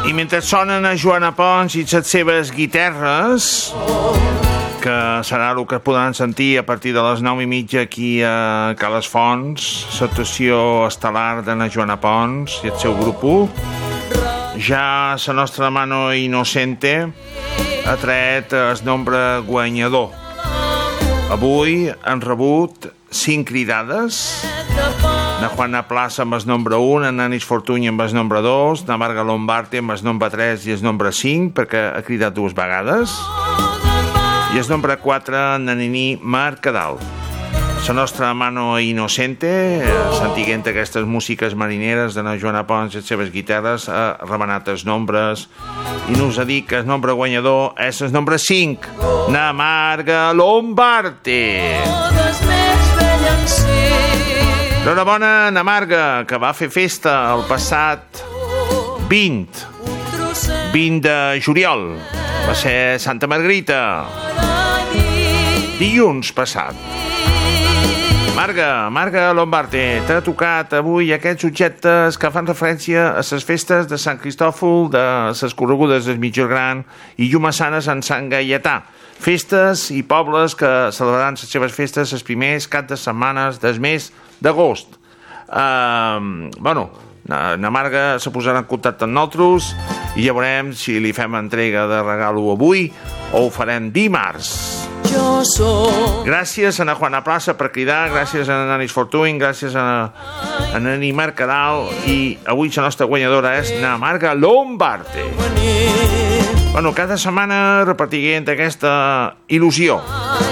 I mentre sonen a Joana Pons i les seves guitarres, que serà el que podran sentir a partir de les 9:30 aquí a Cales Fonts, l'actuació estel·lar de na Joana Pons i el seu grup 1, ja la nostra mano innocente ha tret el nombre guanyador. Avui han rebut 5 cridades: na Juana Plaza amb el nombre 1, na Nanis Fortuny amb el nombre 2, na Marga Lombardi amb el nombre 3 i el nombre 5, perquè ha cridat 2 vegades, i el nombre 4, na Nini Mercadal. La nostra mano innocente, sentint aquestes músiques marineres de na Joana Pons i les seves guitarres, ha remenat els nombres i nos ha dit que el nombre guanyador és el nombre 5, na Marga Lombardi. Enhorabona, na Marga, que va fer festa el passat 20 de juliol. Va ser Santa Margarita, dilluns passat. Marga Lombardi, t'ha tocat avui aquests objectes que fan referència a les festes de Sant Cristòfol, de les corregudes del Mitjorgran i Llumassanes en Sant Gaietà. Festes i pobles que celebraran les seves festes els primers cap de setmanes del mes d'agost. Na Marga se posarà en contacte amb nosaltres i ja veurem si li fem entrega de regalo avui o ho farem dimarts. Gràcies a na Juana Plaza per cridar, gràcies a Nanis Fortuny, gràcies a Nani Mercadal, i avui la nostra guanyadora és na Marga Lombardi. Cada setmana repartint aquesta il·lusió.